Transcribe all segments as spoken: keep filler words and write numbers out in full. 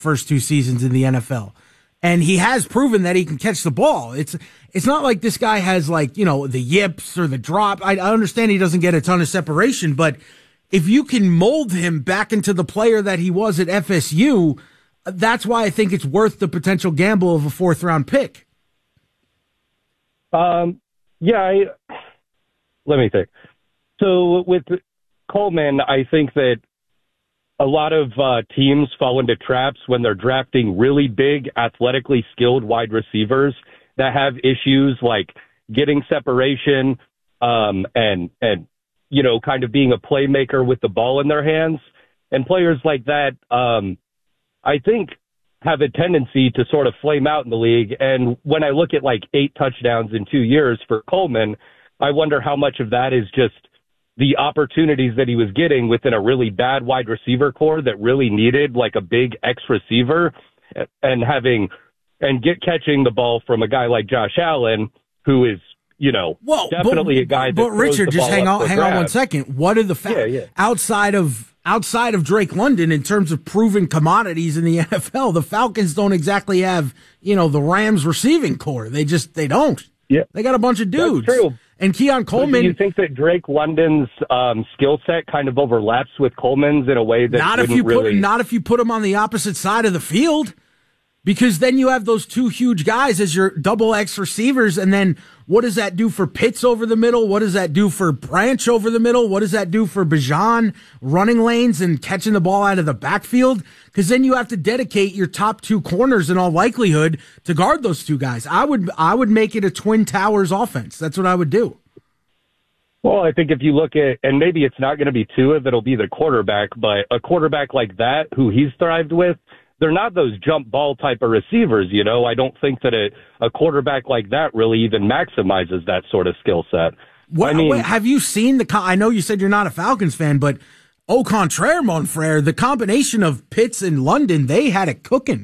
first two seasons in the N F L. And he has proven that he can catch the ball. It's it's not like this guy has, like, you know, the yips or the drop. I, I understand he doesn't get a ton of separation, but if you can mold him back into the player that he was at F S U, that's why I think it's worth the potential gamble of a fourth round pick. Um, yeah, I, let me think. So with Coleman, I think that a lot of uh, teams fall into traps when they're drafting really big, athletically skilled wide receivers that have issues like getting separation um, and, and, you know, kind of being a playmaker with the ball in their hands. And players like that, um, I think, have a tendency to sort of flame out in the league. And when I look at like eight touchdowns in two years for Coleman, I wonder how much of that is just the opportunities that he was getting within a really bad wide receiver core that really needed like a big X receiver, and having and get catching the ball from a guy like Josh Allen, who is, you know, Whoa, definitely but, a guy that But Richard, just hang on, hang on one second. What are the facts yeah, yeah. outside of outside of Drake London in terms of proven commodities in the N F L? The Falcons don't exactly have, you know, the Rams receiving core. They just they don't. Yeah, they got a bunch of dudes. That's true. And Keon Coleman. But do you think that Drake London's um, skill set kind of overlaps with Coleman's in a way that not if you really... put not if you put him on the opposite side of the field, because then you have those two huge guys as your double X receivers, and then what does that do for Pitts over the middle? What does that do for Branch over the middle? What does that do for Bijan running lanes and catching the ball out of the backfield? Because then you have to dedicate your top two corners in all likelihood to guard those two guys. I would I would make it a Twin Towers offense. That's what I would do. Well, I think if you look at, and maybe it's not going to be Tua that'll be the quarterback, but a quarterback like that who he's thrived with, they're not those jump ball type of receivers, you know. I don't think that a, a quarterback like that really even maximizes that sort of skill set. What, I mean, wait, have you seen the, I know you said you're not a Falcons fan, but au contraire, mon frere, the combination of Pitts and London, they had it cooking.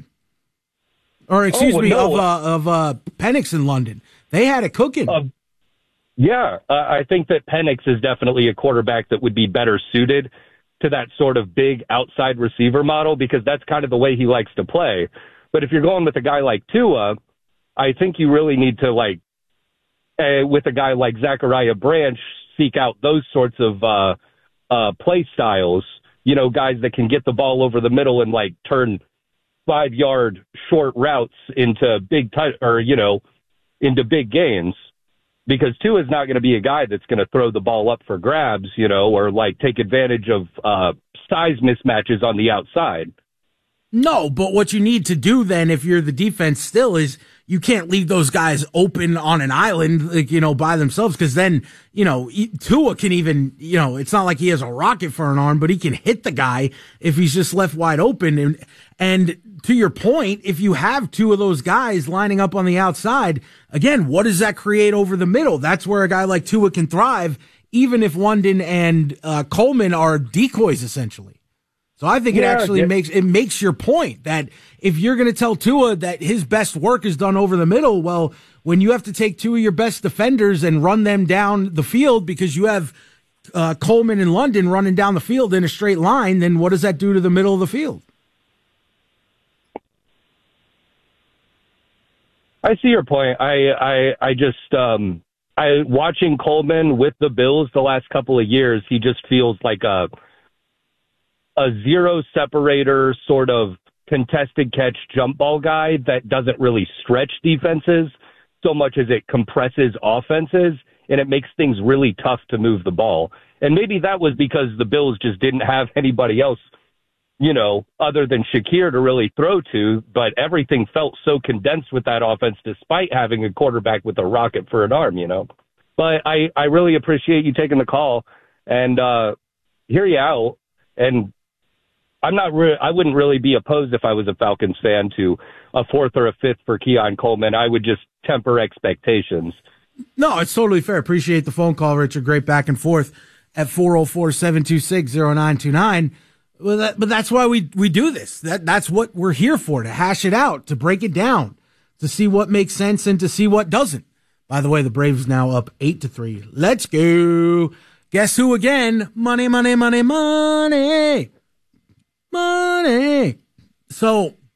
Or excuse oh, me, no. of, uh, of uh, Penix and London. They had it cooking. Uh, yeah, uh, I think that Penix is definitely a quarterback that would be better suited to that sort of big outside receiver model, because that's kind of the way he likes to play. But if you're going with a guy like Tua, I think you really need to, like, uh, with a guy like Zachariah Branch, seek out those sorts of uh, uh, play styles, you know, guys that can get the ball over the middle and, like, turn five-yard short routes into big, t- or, you know, into big gains. Because Tua is not going to be a guy that's going to throw the ball up for grabs, you know, or like take advantage of uh, size mismatches on the outside. No, but what you need to do then, if you're the defense still, is you can't leave those guys open on an island, like, you know, by themselves. Because then, you know, Tua can even, you know, it's not like he has a rocket for an arm, but he can hit the guy if he's just left wide open. And, and to your point, if you have two of those guys lining up on the outside, again, what does that create over the middle? That's where a guy like Tua can thrive, even if London and uh, Coleman are decoys, essentially. So I think it yeah, actually yeah. makes it makes your point that if you're going to tell Tua that his best work is done over the middle, well, when you have to take two of your best defenders and run them down the field because you have uh, Coleman and London running down the field in a straight line, then what does that do to the middle of the field? I see your point. I I, I just um, I watching Coleman with the Bills the last couple of years, he just feels like a a zero separator sort of contested catch jump ball guy that doesn't really stretch defenses so much as it compresses offenses, and it makes things really tough to move the ball. And maybe that was because the Bills just didn't have anybody else, you know, other than Shakir to really throw to, but everything felt so condensed with that offense despite having a quarterback with a rocket for an arm, you know. But I, I really appreciate you taking the call and uh, hear you out. And I'm not. Re- I wouldn't really be opposed if I was a Falcons fan to a fourth or a fifth for Keon Coleman. I would just temper expectations. No, it's totally fair. Appreciate the phone call, Richard. Great back and forth at four oh four, seven two six, oh nine two nine. Well, that, but that's why we we do this. That that's what we're here for, to hash it out, to break it down, to see what makes sense and to see what doesn't. By the way, the Braves now up eight to three. Let's go. Guess who again? Money, money, money, money. Money. So